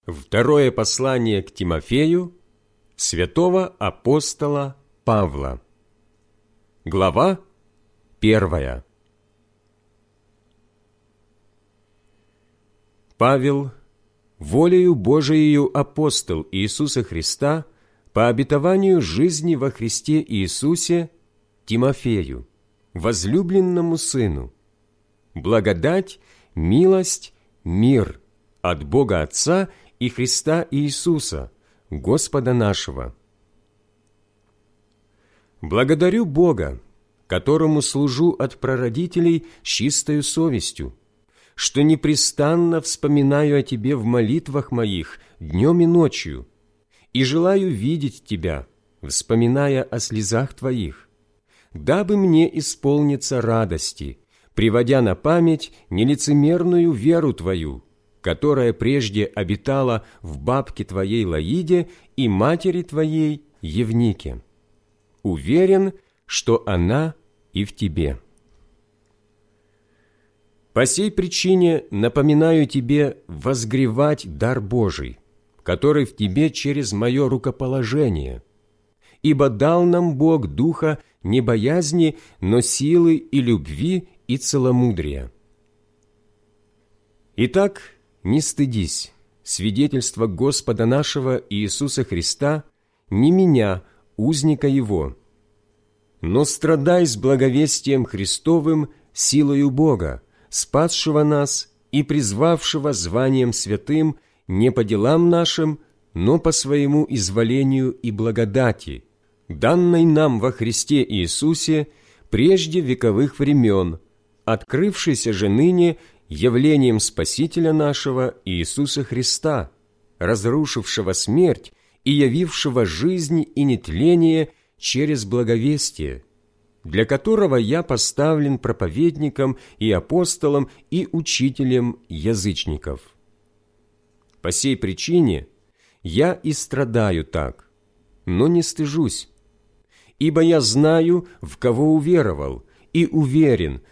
Второе послание к Тимофею святого апостола Павла. Глава 1. Павел, волею Божиею апостол Иисуса Христа, по обетованию жизни во Христе Иисусе, Тимофею, возлюбленному сыну, благодать, милость, мир от Бога Отца и Христа Иисуса, Господа нашего. Благодарю Бога, которому служу от прародителей с чистою совестью, что непрестанно вспоминаю о Тебе в молитвах моих днем и ночью, и желаю видеть Тебя, вспоминая о слезах Твоих, дабы мне исполниться радости, приводя на память нелицемерную веру Твою, которая прежде обитала в бабке Твоей Лоиде и матери Твоей Евнике. Уверен, что она и в Тебе. По сей причине напоминаю Тебе возгревать дар Божий, который в Тебе через мое рукоположение, ибо дал нам Бог духа не боязни, но силы и любви и целомудрия. Итак, не стыдись свидетельства Господа нашего Иисуса Христа, не меня, узника Его, но страдай с благовестием Христовым силою Бога, спасшего нас и призвавшего званием святым не по делам нашим, но по своему изволению и благодати, данной нам во Христе Иисусе прежде вековых времен, открывшейся же ныне явлением Спасителя нашего Иисуса Христа, разрушившего смерть и явившего жизнь и нетление через благовестие, для которого я поставлен проповедником и апостолом и учителем язычников. По сей причине я и страдаю так, но не стыжусь, ибо я знаю, в кого уверовал, и уверен,